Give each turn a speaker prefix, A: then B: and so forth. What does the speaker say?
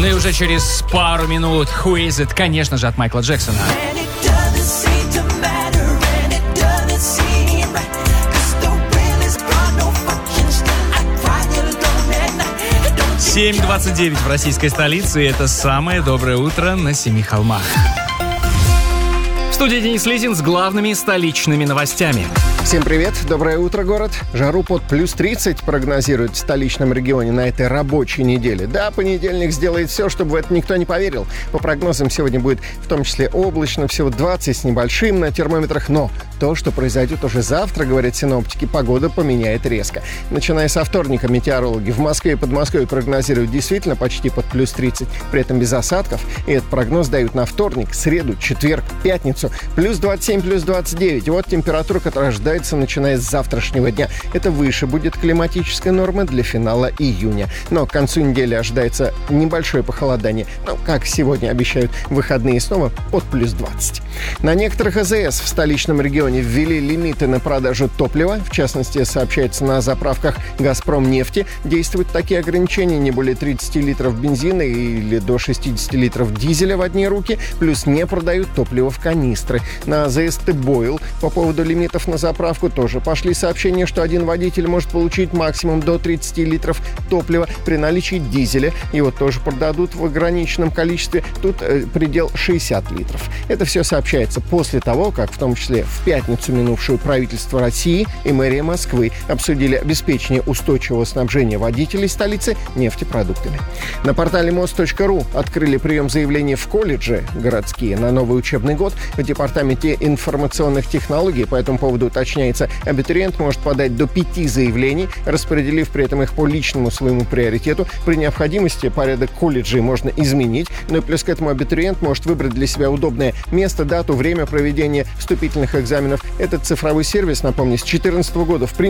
A: Ну и уже через пару минут Who Is It, конечно же, от Майкла Джексона. 7:29 в российской столице, и это самое доброе утро на Семи холмах. В студии Денис Лизин с главными столичными новостями.
B: Всем привет, доброе утро, город. Жару под плюс 30 прогнозируют в столичном регионе на этой рабочей неделе. Да, понедельник сделает все, чтобы в это никто не поверил. По прогнозам, сегодня будет в том числе облачно, всего 20 с небольшим на термометрах. Но то, что произойдет уже завтра, говорят синоптики, погода поменяет резко. Начиная со вторника метеорологи в Москве и Подмосковье прогнозируют действительно почти под плюс 30, при этом без осадков. И этот прогноз дают на вторник, среду, четверг, пятницу. Плюс 27, плюс 29. Вот температура, которая ожидается начиная с завтрашнего дня. Это выше будет климатическая норма для финала июня. Но к концу недели ожидается небольшое похолодание. Но, как сегодня обещают, выходные снова под плюс 20. На некоторых АЗС в столичном регионе ввели лимиты на продажу топлива. В частности, сообщается, на заправках «Газпромнефти» действуют такие ограничения: не более 30 литров бензина или до 60 литров дизеля в одни руки, плюс не продают топливо в канистры. На АЗС «Тыбойл» по поводу лимитов на заправку тоже пошли сообщения, что один водитель может получить максимум до 30 литров топлива при наличии дизеля. Его тоже продадут в ограниченном количестве. Тут предел 60 литров. Это все сообщается после того, как в том числе в пятницу минувшую правительство России и мэрия Москвы обсудили обеспечение устойчивого снабжения водителей столицы нефтепродуктами. На портале most.ru открыли прием заявлений в колледжи городские на новый учебный год. В департаменте информационных технологий по этому поводу уточняется, абитуриент может подать до 5 заявлений, распределив при этом их по личному своему приоритету. При необходимости порядок колледжей можно изменить, но и плюс к этому абитуриент может выбрать для себя удобное место, дату, время проведения вступительных экзаменов. Этот цифровой сервис, напомню, с 2014 года в принципе